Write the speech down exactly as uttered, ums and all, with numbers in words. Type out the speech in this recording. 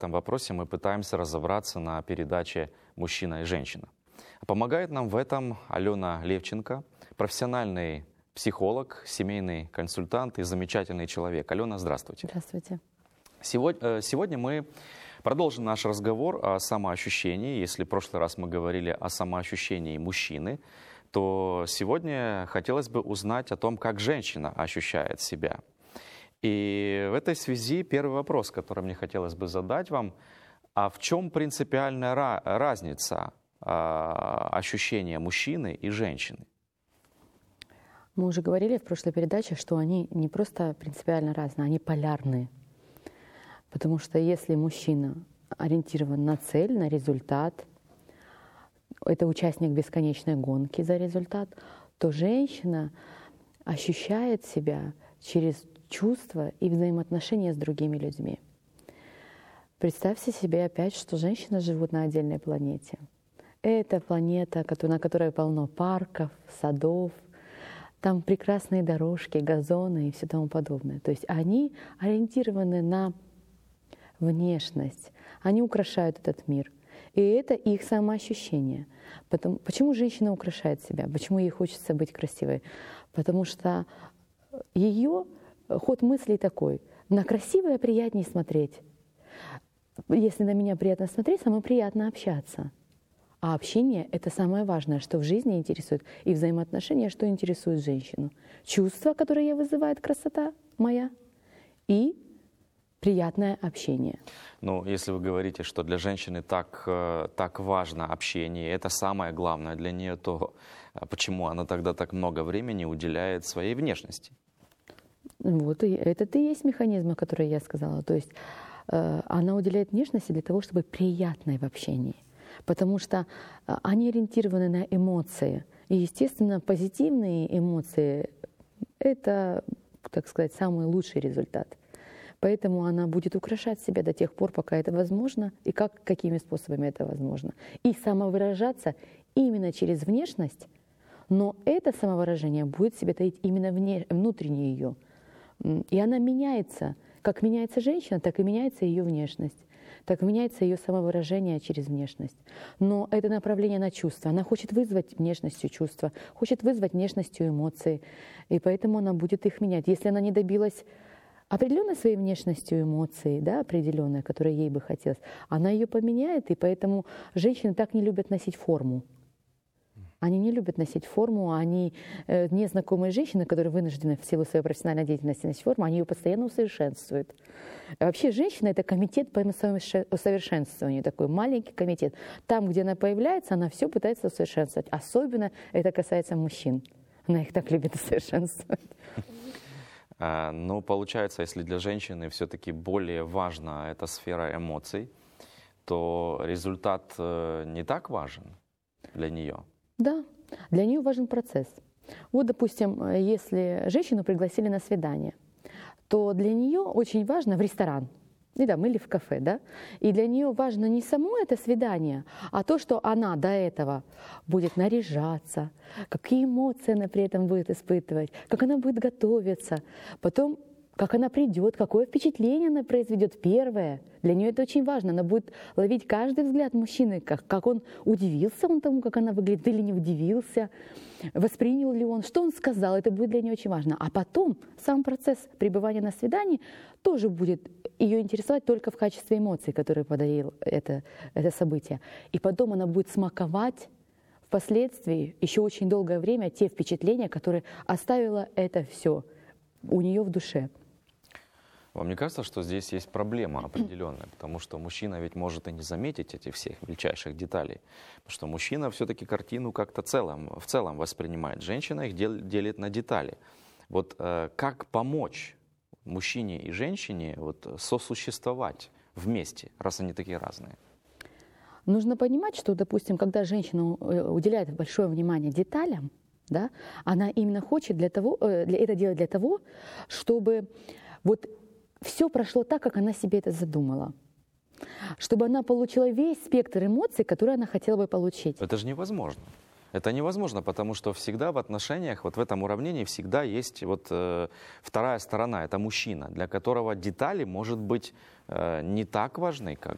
В этом вопросе мы пытаемся разобраться на передаче «Мужчина и женщина». Помогает нам в этом Алена Левченко, профессиональный психолог, семейный консультант и замечательный человек. Алена, здравствуйте. Здравствуйте. Сегодня, сегодня мы продолжим наш разговор о самоощущении. Если в прошлый раз мы говорили о самоощущении мужчины, то сегодня хотелось бы узнать о том, как женщина ощущает себя. И в этой связи первый вопрос, который мне хотелось бы задать вам: а в чем принципиальная ra- разница а, ощущения мужчины и женщины? Мы уже говорили в прошлой передаче, что они не просто принципиально разные, они полярные. Потому что если мужчина ориентирован на цель, на результат, это участник бесконечной гонки за результат, то женщина ощущает себя через чувства и взаимоотношения с другими людьми. Представьте себе опять, что женщины живут на отдельной планете. Это планета, на которой полно парков, садов, там прекрасные дорожки, газоны и все тому подобное. То есть они ориентированы на внешность, они украшают этот мир. И это их самоощущение. Потому, почему женщина украшает себя? Почему ей хочется быть красивой? Потому что ее ход мыслей такой: на красивое приятнее смотреть. Если на меня приятно смотреть, со мной приятно общаться. А общение — это самое важное, что в жизни интересует, и взаимоотношения, что интересует женщину. Чувства, которые вызывает красота моя, и приятное общение. Ну, если вы говорите, что для женщины так, так важно общение, это самое главное для нее, то почему она тогда так много времени уделяет своей внешности? Вот, и это и есть механизм, который я сказала. То есть э, она уделяет внешности для того, чтобы приятной в общении. Потому что э, они ориентированы на эмоции. И, естественно, позитивные эмоции — это, так сказать, самый лучший результат. Поэтому она будет украшать себя до тех пор, пока это возможно, и как, какими способами это возможно. И самовыражаться именно через внешность, но это самовыражение будет в себе таить именно вне, внутреннее ее. И она меняется. Как меняется женщина, так и меняется ее внешность. Так меняется ее самовыражение через внешность. Но это направление на чувства. Она хочет вызвать внешностью чувства, хочет вызвать внешностью эмоции. И поэтому она будет их менять. Если она не добилась определенной своей внешностью эмоции, да, определенной, которая ей бы хотелось, она ее поменяет. И поэтому женщины так не любят носить форму. Они не любят носить форму, они э, незнакомые женщины, которые вынуждены в силу своей профессиональной деятельности носить форму, они ее постоянно усовершенствуют. А вообще женщина — это комитет по усовершенствованию, такой маленький комитет. Там, где она появляется, она все пытается усовершенствовать. Особенно это касается мужчин. Она их так любит усовершенствовать. Ну, получается, если для женщины все-таки более важна эта сфера эмоций, то результат не так важен для нее. Да, для нее важен процесс. Вот, допустим, если женщину пригласили на свидание, то для нее очень важно в ресторан, и там, или в кафе, да, и для нее важно не само это свидание, а то, что она до этого будет наряжаться, какие эмоции она при этом будет испытывать, как она будет готовиться, потом как она придет, какое впечатление она произведет первое. Для нее это очень важно. Она будет ловить каждый взгляд мужчины, как, как он удивился он тому, как она выглядит, или не удивился, воспринял ли он, что он сказал. Это будет для нее очень важно. А потом сам процесс пребывания на свидании тоже будет ее интересовать только в качестве эмоций, которые подарил это, это событие. И потом она будет смаковать впоследствии еще очень долгое время те впечатления, которые оставило это все у нее в душе. Вам не кажется, что здесь есть проблема определенная? Потому что мужчина ведь может и не заметить этих всех мельчайших деталей. Потому что мужчина все-таки картину как-то целом, в целом воспринимает. Женщина их дел, делит на детали. Вот э, как помочь мужчине и женщине вот, сосуществовать вместе, раз они такие разные? Нужно понимать, что, допустим, когда женщина уделяет большое внимание деталям, да, она именно хочет для того, для, это делать для того, чтобы вот все прошло так, как она себе это задумала. Чтобы она получила весь спектр эмоций, которые она хотела бы получить. Это же невозможно. Это невозможно, потому что всегда в отношениях, вот в этом уравнении всегда есть вот э, вторая сторона, это мужчина, для которого детали, может быть, э, не так важны, как